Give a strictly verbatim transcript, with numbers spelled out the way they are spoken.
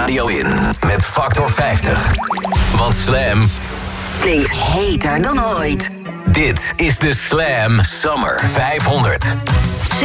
radio in met factor vijftig. Want Slam klinkt heter dan ooit. Dit is de Slam Summer vijfhonderd.